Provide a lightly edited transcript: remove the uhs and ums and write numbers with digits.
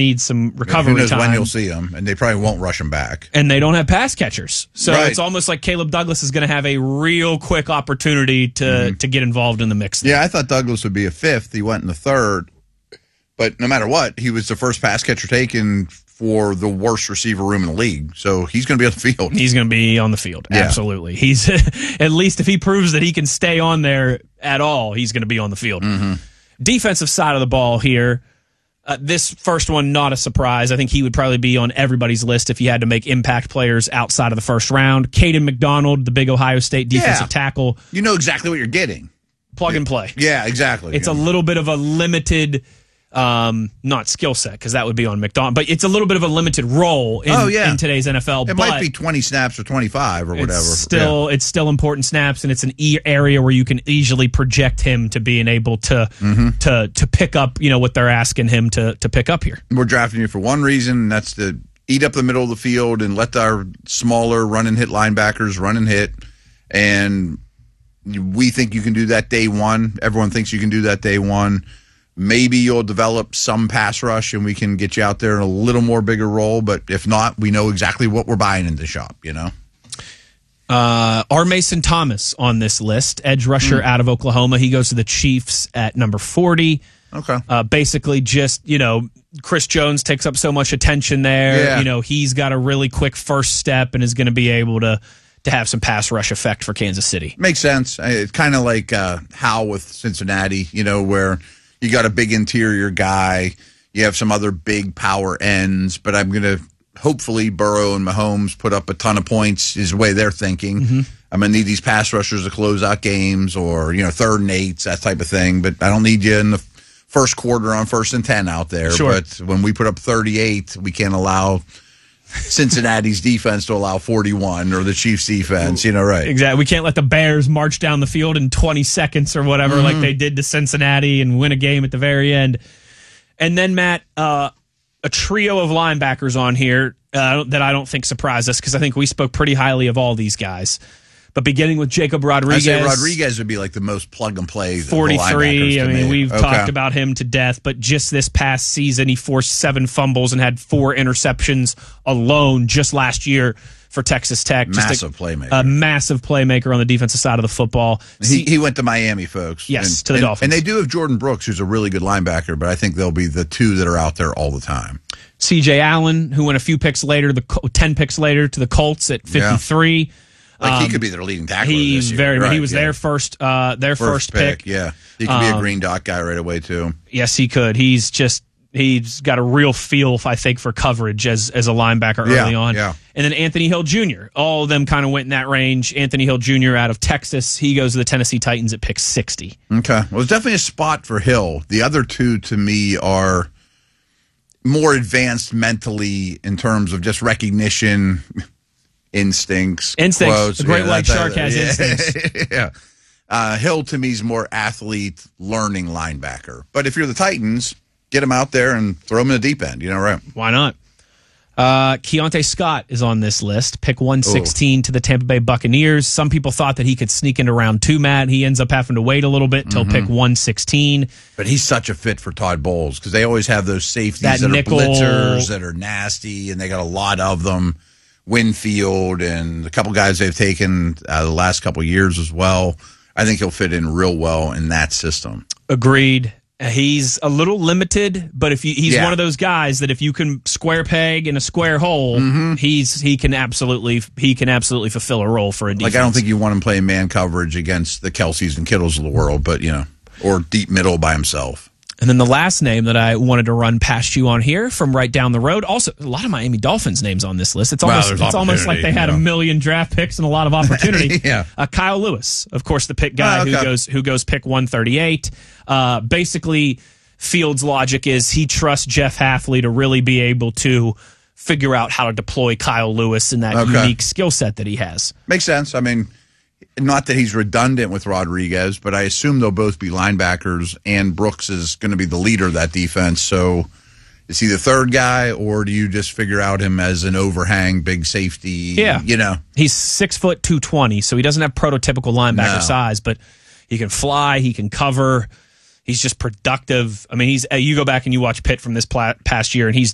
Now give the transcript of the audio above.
need some recovery Who knows time. when you'll see him, and they probably won't rush him back. And they don't have pass catchers. So Right. it's almost like Caleb Douglas is going to have a real quick opportunity to get involved in the mix. Yeah, I thought Douglas would be a fifth. He went in the third. But no matter what, he was the first pass catcher taken for the worst receiver room in the league. So he's going to be on the field. He's going to be on the field. Yeah. Absolutely. He's at least if he proves that he can stay on there at all, he's going to be on the field. Defensive side of the ball here. This first one, not a surprise. I think he would probably be on everybody's list if you had to make impact players outside of the first round. Caden McDonald, the big Ohio State defensive tackle. You know exactly what you're getting. Plug and play. Yeah, exactly. It's a little bit of a limited, not skill set, because that would be on McDonald, but it's a little bit of a limited role in today's NFL. It might be 20 snaps or 25 or whatever. It's still important snaps, and it's an area where you can easily project him to being able to pick up, what they're asking him to pick up here. We're drafting you for one reason, and that's to eat up the middle of the field and let our smaller run and hit linebackers run and hit. And we think you can do that day one. Everyone thinks you can do that day one. Maybe you'll develop some pass rush and we can get you out there in a little more bigger role. But if not, we know exactly what we're buying in the shop, R. Mason Thomas on this list, edge rusher out of Oklahoma. He goes to the Chiefs at number 40. Okay. Basically just, Chris Jones takes up so much attention there. Yeah. He's got a really quick first step and is going to be able to have some pass rush effect for Kansas City. Makes sense. It's kind of like Howell with Cincinnati, where you got a big interior guy, you have some other big power ends, but I'm going to hopefully Burrow and Mahomes put up a ton of points is the way they're thinking. I'm going to need these pass rushers to close out games or, 3rd and 8s, that type of thing, but I don't need you in the first quarter on 1st and 10 out there. Sure. But when we put up 38, we can't allow Cincinnati's defense to allow 41 or the Chiefs defense, right. Exactly. We can't let the Bears march down the field in 20 seconds or whatever like they did to Cincinnati and win a game at the very end. And then, Matt, a trio of linebackers on here that I don't think surprised us because I think we spoke pretty highly of all these guys. But beginning with Jacob Rodriguez. I say Rodriguez would be like the most plug and play. 43. I mean, we've talked about him to death, but just this past season, he forced 7 fumbles and had 4 interceptions alone just last year for Texas Tech. Massive playmaker. A massive playmaker on the defensive side of the football. He went to Miami, folks. Yes, to the Dolphins. And they do have Jordan Brooks, who's a really good linebacker, but I think they'll be the 2 that are out there all the time. C.J. Allen, who went a few picks later, 10 picks later to the Colts at 53. Yeah. He could be their leading tackler. He's this year. very. He was their first pick. Yeah, he could be a green dot guy right away too. Yes, he could. He's got a real feel, I think, for coverage as a linebacker early on. Yeah. And then Anthony Hill Jr. All of them kind of went in that range. Anthony Hill Jr. out of Texas. He goes to the Tennessee Titans at pick 60. Okay, well, it's definitely a spot for Hill. The other 2 to me are more advanced mentally in terms of just recognition. Instincts. Quotes. A great white shark has instincts. Yeah. Hill, to me, is more athlete, learning linebacker. But if you're the Titans, get him out there and throw him in the deep end. Right? Why not? Keontae Scott is on this list. Pick 116 to the Tampa Bay Buccaneers. Some people thought that he could sneak into round 2, Matt. He ends up having to wait a little bit until pick 116. But he's such a fit for Todd Bowles because they always have those safeties that nickel, are blitzers, that are nasty, and they got a lot of them. Winfield and a couple guys they've taken the last couple of years as well. I think he'll fit in real well in that system. Agreed. He's a little limited, but if he's one of those guys that if you can square peg in a square hole, he can absolutely fulfill a role for a defense. Like I don't think you want him playing man coverage against the Kelseys and Kittles of the world, but or deep middle by himself. And then the last name that I wanted to run past you on here from right down the road, also a lot of Miami Dolphins names on this list. It's almost like they had a million draft picks and a lot of opportunity. Kyle Lewis, of course, the pick guy who goes pick 138. Basically, Fields' logic is he trusts Jeff Hafley to really be able to figure out how to deploy Kyle Lewis in that unique skill set that he has. Makes sense. I mean, not that he's redundant with Rodriguez, but I assume they'll both be linebackers, and Brooks is going to be the leader of that defense. So is he the third guy, or do you just figure out him as an overhang, big safety? Yeah. He's 6 foot 220, so he doesn't have prototypical linebacker size, but he can fly, he can cover. He's just productive. I mean, you go back and you watch Pitt from this past year, and he's